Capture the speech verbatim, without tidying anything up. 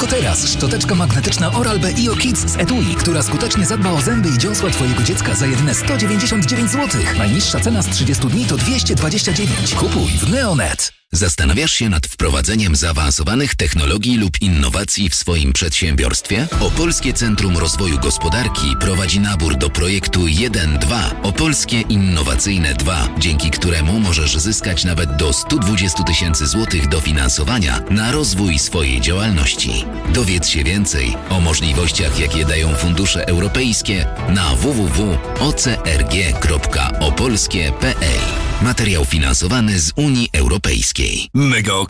Tylko teraz szczoteczka magnetyczna Oral-B I O Kids z etui, która skutecznie zadba o zęby i dziąsła twojego dziecka za jedyne sto dziewięćdziesiąt dziewięć złotych. Najniższa cena z trzydziestu dni to dwieście dwadzieścia dziewięć. Kupuj w Neonet. Zastanawiasz się nad wprowadzeniem zaawansowanych technologii lub innowacji w swoim przedsiębiorstwie? Opolskie Centrum Rozwoju Gospodarki prowadzi nabór do projektu jeden dwa Opolskie Innowacyjne dwa, dzięki któremu możesz zyskać nawet do sto dwadzieścia tysięcy złotych dofinansowania na rozwój swojej działalności. Dowiedz się więcej o możliwościach, jakie dają fundusze europejskie na w w w kropka o c r g kropka opolskie kropka p l. Materiał finansowany z Unii Europejskiej. Mega